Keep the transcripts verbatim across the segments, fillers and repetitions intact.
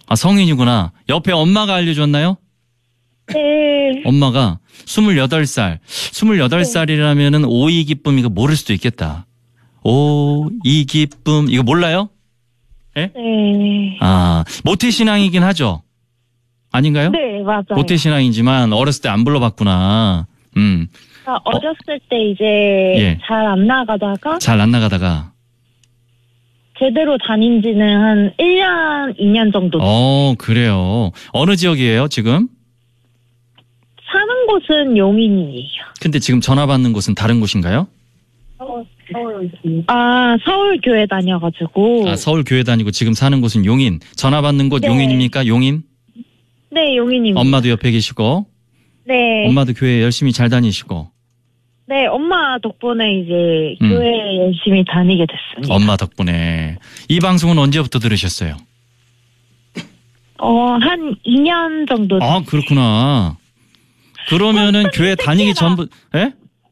아, 성인이구나. 옆에 엄마가 알려줬나요? 네. 엄마가 스물여덟 살. 스물여덟 살이라면은 오이 기쁨 이거 모를 수도 있겠다. 오, 이 기쁨 이거 몰라요? 예? 네. 아, 모태신앙이긴 하죠? 아닌가요? 네, 맞아요. 모태신앙이지만 어렸을 때 안 불러봤구나. 음. 아, 어렸을 때 이제 예. 잘 안 나가다가 잘 안 나가다가. 제대로 다닌 지는 한 일 년, 이 년 정도. 어, 그래요. 어느 지역이에요, 지금? 사는 곳은 용인이에요. 근데 지금 전화 받는 곳은 다른 곳인가요? 아, 서울 교회 다녀가지고. 아, 서울 교회 다니고 지금 사는 곳은 용인. 전화 받는 곳 네. 용인입니까? 용인? 네, 용인입니다. 엄마도 옆에 계시고. 네. 엄마도 교회 열심히 잘 다니시고. 네, 엄마 덕분에 이제 음. 교회 열심히 다니게 됐습니다. 엄마 덕분에. 이 방송은 언제부터 들으셨어요? 어, 한 이 년 정도. 아, 그렇구나. 그러면은 교회 다니기 전부, 예?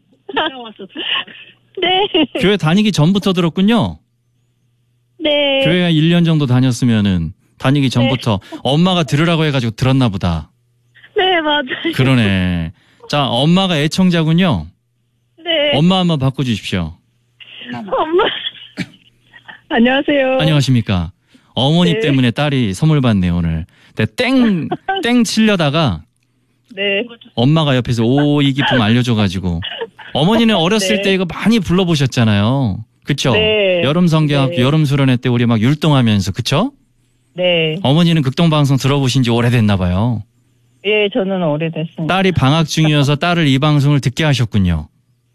네. 교회 다니기 전부터 들었군요. 네. 교회 일 년 정도 다녔으면은 다니기 전부터 엄마가 들으라고 해가지고 들었나 보다. 네, 맞아요. 그러네. 자, 엄마가 애청자군요. 네. 엄마 한번 바꿔주십시오. 엄마. 안녕하세요. 안녕하십니까. 어머니 네. 때문에 딸이 선물 받네요, 오늘. 네, 땡, 땡 치려다가 네. 엄마가 옆에서 오, 이 기쁨 알려줘가지고. 어머니는 어렸을 네. 때 이거 많이 불러보셨잖아요. 그쵸? 네. 여름 성경, 네. 여름 수련회 때 우리 막 율동하면서, 그쵸? 네. 어머니는 극동방송 들어보신 지 오래됐나봐요. 예, 저는 오래됐습니다. 딸이 방학 중이어서 딸을 이 방송을 듣게 하셨군요.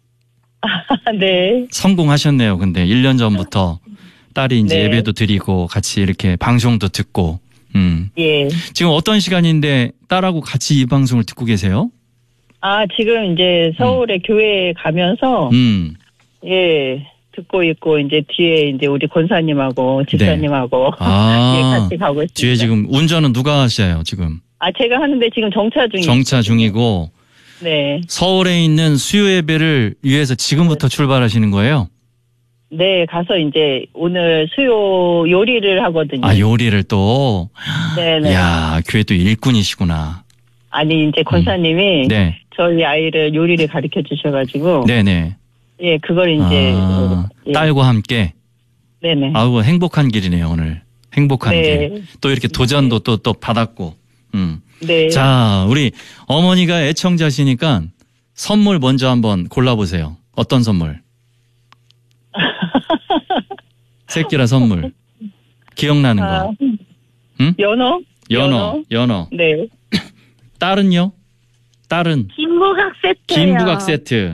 네. 성공하셨네요, 근데. 일 년 전부터 딸이 이제 네. 예배도 드리고 같이 이렇게 방송도 듣고. 음. 예. 지금 어떤 시간인데 딸하고 같이 이 방송을 듣고 계세요? 아, 지금 이제 서울에 교회에 가면서, 음. 예, 듣고 있고, 이제 뒤에 이제 우리 권사님하고 집사님하고, 아. 예, 같이 가고 있습니다. 뒤에 지금 운전은 누가 하셔요, 지금? 아, 제가 하는데 지금 정차 중이에요. 정차 중이고 네. 서울에 있는 수요 예배를 위해서 지금부터 출발하시는 거예요? 네, 가서 이제 오늘 수요 요리를 하거든요. 아, 요리를 또. 네네. 이야, 교회 또 일꾼이시구나. 아니, 이제 권사님이 네. 저희 아이를 요리를 가르쳐 주셔가지고, 네네. 예, 그걸 이제, 아, 예. 딸과 함께. 네네. 아우, 행복한 길이네요, 오늘. 행복한 네. 길. 또 이렇게 도전도 또, 또 받았고. 음. 네. 자, 우리 어머니가 애청자시니까 선물 먼저 한번 골라보세요. 어떤 선물? 새끼라 선물. 기억나는 아, 거. 응? 연어? 연어, 연어. 네. 딸은요? 딸은 김부각 세트. 김부각 세트.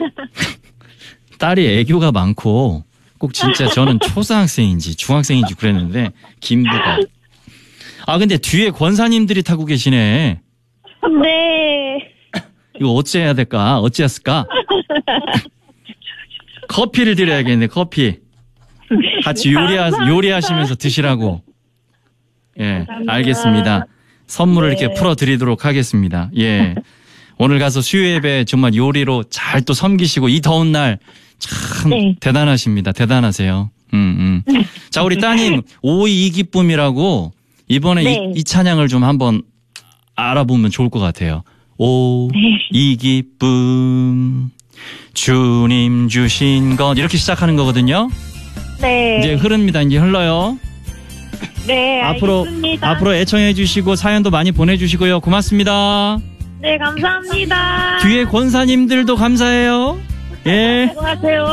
딸이 애교가 많고 꼭 진짜 저는 초등학생인지 중학생인지 그랬는데 김부각. 아, 근데 뒤에 권사님들이 타고 계시네. 네. 이거 어찌해야 될까? 어찌했을까? 커피를 드려야겠네, 커피. 같이 요리하, 요리하시면서 드시라고. 예, 알겠습니다. 선물을 네. 이렇게 풀어드리도록 하겠습니다. 예. 오늘 가서 수요예배 정말 요리로 잘 또 섬기시고 이 더운 날 참 네. 대단하십니다. 대단하세요. 음, 음. 자, 우리 따님, 오이 이 기쁨이라고 이번에 네. 이, 이 찬양을 좀 한번 알아보면 좋을 것 같아요. 오, 이 기쁨, 주님 주신 것. 이렇게 시작하는 거거든요. 네. 이제 흐릅니다. 이제 흘러요. 네, 앞으로, 알겠습니다. 앞으로 애청해 주시고 사연도 많이 보내주시고요. 고맙습니다. 네, 감사합니다. 뒤에 권사님들도 감사해요. 예. 수고하세요.